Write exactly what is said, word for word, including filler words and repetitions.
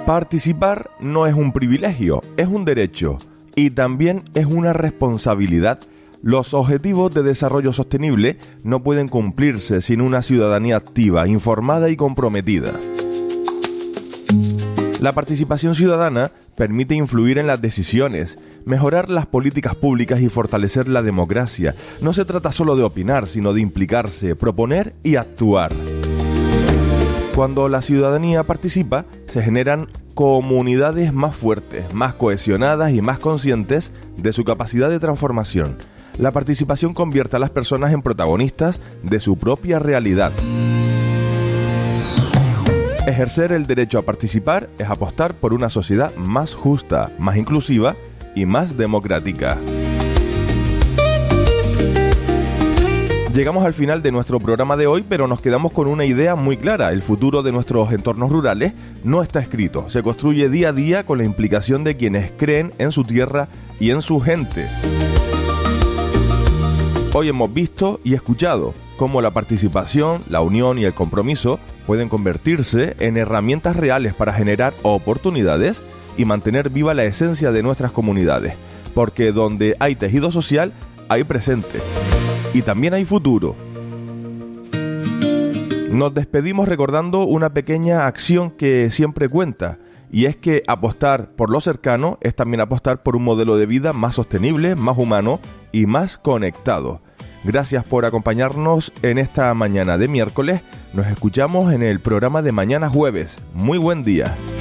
Participar no es un privilegio, es un derecho y también es una responsabilidad. Los objetivos de desarrollo sostenible no pueden cumplirse sin una ciudadanía activa, informada y comprometida. La participación ciudadana permite influir en las decisiones, mejorar las políticas públicas y fortalecer la democracia. No se trata solo de opinar, sino de implicarse, proponer y actuar. Cuando la ciudadanía participa, se generan comunidades más fuertes, más cohesionadas y más conscientes de su capacidad de transformación. La participación convierte a las personas en protagonistas de su propia realidad. Ejercer el derecho a participar es apostar por una sociedad más justa, más inclusiva y más democrática. Llegamos al final de nuestro programa de hoy, pero nos quedamos con una idea muy clara. El futuro de nuestros entornos rurales no está escrito. Se construye día a día con la implicación de quienes creen en su tierra y en su gente. Hoy hemos visto y escuchado cómo la participación, la unión y el compromiso pueden convertirse en herramientas reales para generar oportunidades y mantener viva la esencia de nuestras comunidades, porque donde hay tejido social, hay presente y también hay futuro. Nos despedimos recordando una pequeña acción que siempre cuenta, y es que apostar por lo cercano es también apostar por un modelo de vida más sostenible, más humano y más conectado. Gracias por acompañarnos en esta mañana de miércoles. Nos escuchamos en el programa de mañana jueves. Muy buen día.